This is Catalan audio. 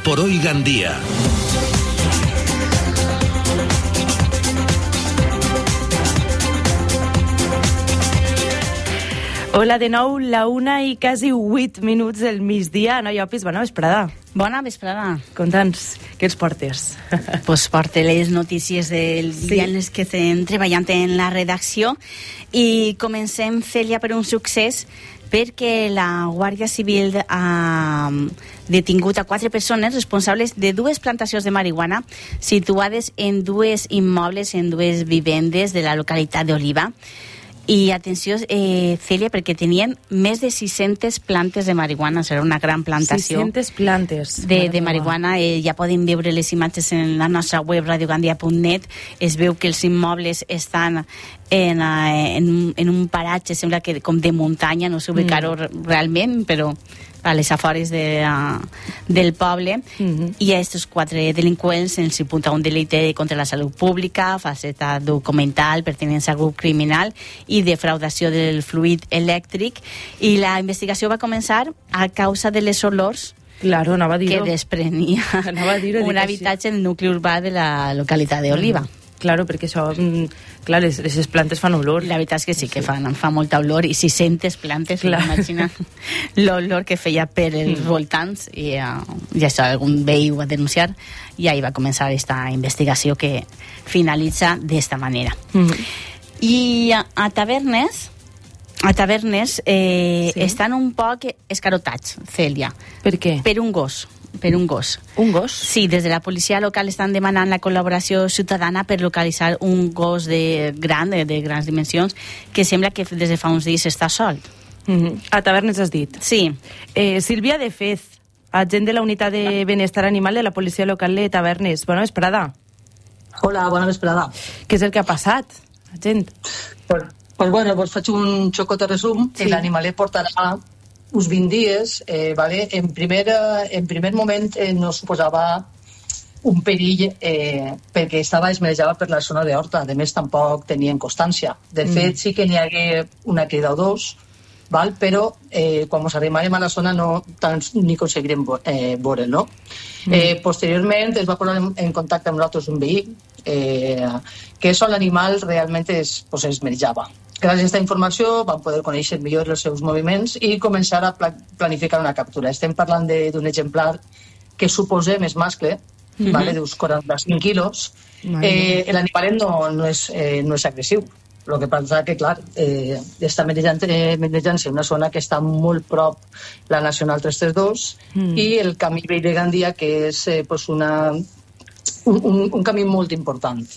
por Hoy Gandía. Hola de nou, la 1:08 del migdia. Noia Opis, bona vesprada. Bona vesprada. Conta'ns, què ens portes? Pues porte les notícies del dia en les que estem treballant en la redacció i comencem, Cèlia, per un succés, perquè la Guàrdia Civil ha detingut a 4 persones responsables de 2 plantacions de marihuana situades en 2 immobles, en 2 vivendes de la localitat d'Oliva. I atenció, Cèlia, perquè tenien més de 600 plantes de marihuana, serà una gran plantació. 600 plantes de marihuana. Ja poden veure les imatges en la nostra web radiogandia.net. Es veu que els immobles estan en un paratge, sembla que com de muntanya, no sé ubicar-ho realment, però a les afores del poble. I a aquests 4 delinqüents se'ls imputa un delicte contra la salut pública, falsedat documental, pertinença a grup criminal i defraudació del fluid elèctric. I la investigació va començar a causa de les olors que desprenia un habitatge en el nucli urbà de la localitat d'Oliva. Claro, perquè això, clar, les plantes fan olor. La veritat és que sí, que fa molta olor, i 600 plantes, imagina l'olor que feia per els voltants, i això, algun veí ho va denunciar, i ahí va començar aquesta investigació que finalitza d'esta manera. I a Tavernes estan un poc escarotats, Cèlia. Per què? Per un gos. Un gos? Sí, des de la policia local estan demanant la col·laboració ciutadana per localitzar un gos de grans dimensions, que sembla que des de fa uns dies està solt. A Tavernes has dit? Sí. Sílvia de Fez, agent de la unitat de benestar animal de la policia local de Tavernes. Bona vesprada. Hola, bona vesprada. Què és el que ha passat, agent? Pues faig un xocot resum. Sí. L'animalet portarà uns 20 dies, vale? En primer moment no suposava un perill perquè es manejava per la zona d'Horta. A més, tampoc tenien constància. De fet, sí que n'hi hagué una crida o 2, val? Però quan ens arribàvem a la zona ni aconseguirem veure, no? Posteriorment es va posar en contacte amb nosaltres un veí que és on l'animal realment es manejava. Gràcies a aquesta informació vam poder conèixer millor els seus moviments i començar a planificar una captura. Estem parlant d'un exemplar que suposem és mascle, vale, d'uns 45 quilos. L'animalet no és agressiu. El que passa que, clar, està manejant-se en una zona que està molt prop la Nacional 332 i el camí vell de Gandia, que és un camí molt important.